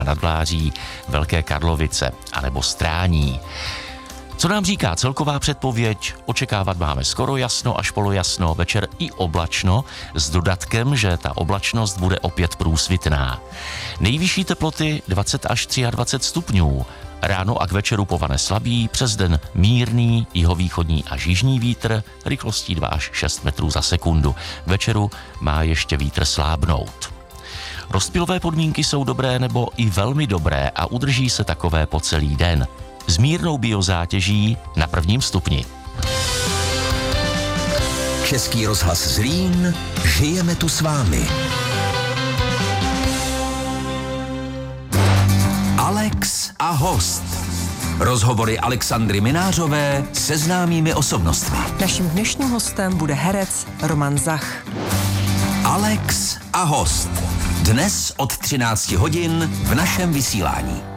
nad Vláří, Velké Karlovice anebo Strání. Co nám říká celková předpověď? Očekávat máme skoro jasno až polojasno, večer i oblačno, s dodatkem, že ta oblačnost bude opět průsvitná. Nejvyšší teploty 20 až 23 stupňů. Ráno a k večeru povane slabý, přes den mírný, jihovýchodní až jižní vítr, rychlostí 2 až 6 metrů za sekundu. K večeru má ještě vítr slábnout. Rozptylové podmínky jsou dobré nebo i velmi dobré a udrží se takové po celý den. S mírnou biozátěží na 1. stupni. Český rozhlas Zlín, žijeme tu s vámi. Alex a host. Rozhovory Alexandry Minářové se známými osobnostmi. Naším dnešním hostem bude herec Roman Zach. Alex a host. Dnes od 13 hodin v našem vysílání.